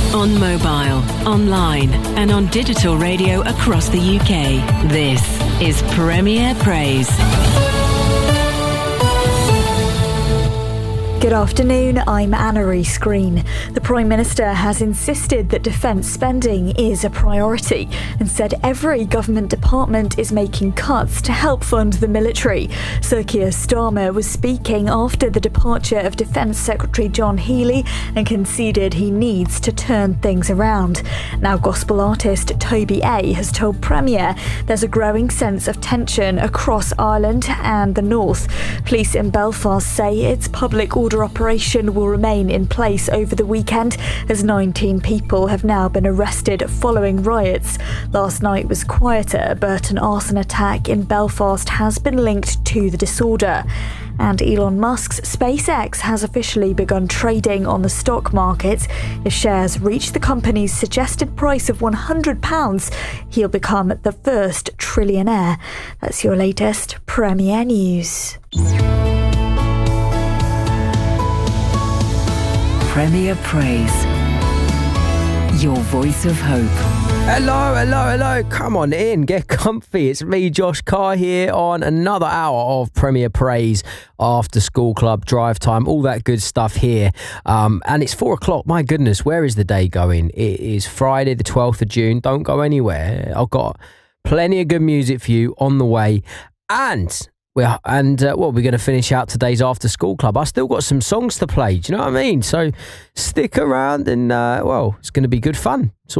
On mobile, online, and on digital radio across the UK. This is Premier Praise. Good afternoon, I'm Anna-Reese Green. The Prime Minister has insisted that defence spending is a priority and said every government department is making cuts to help fund the military. Sir Keir Starmer was speaking after the departure of Defence Secretary John Healey and conceded he needs to turn things around. Now gospel artist Toby A has told Premier there's a growing sense of tension across Ireland and the north. Police in Belfast say its public order operation will remain in place over the weekend as 19 people have now been arrested following riots. Last night was quieter, but an arson attack in Belfast has been linked to the disorder. And Elon Musk's SpaceX has officially begun trading on the stock market. If shares reach the company's suggested price of £100, he'll become the first trillionaire. That's your latest Premier News. Premier Praise. Your voice of hope. Hello. Come on in, get comfy. It's me, Josh Carr, here on another hour of Premier Praise, after school club, drive time, all that good stuff here. And it's 4 o'clock. My goodness, where is the day going? It is Friday, the 12th of June. Don't go anywhere. I've got plenty of good music for you on the way. And we're going to finish out today's after school club. I still got some songs to play. Do you know what I mean? So stick around and, it's going to be good fun.